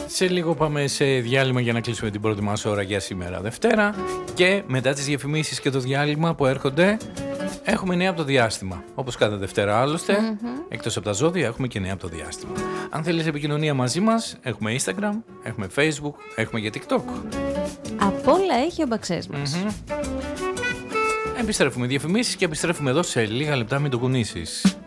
Σε λίγο πάμε σε διάλειμμα για να κλείσουμε την πρώτη μας ώρα για σήμερα Δευτέρα. Και μετά τις διαφημίσεις και το διάλειμμα που έρχονται, έχουμε νέα από το διάστημα. Όπως κάθε Δευτέρα άλλωστε, εκτός από τα ζώδια έχουμε και νέα από το διάστημα. Αν θέλεις επικοινωνία μαζί μας, έχουμε Instagram, έχουμε Facebook, έχουμε και TikTok. Απ' όλα έχει ο μπαξές μας. Επιστρέφουμε διαφημίσεις και επιστρέφουμε εδώ σε λίγα λεπτά, μην το κουνήσεις.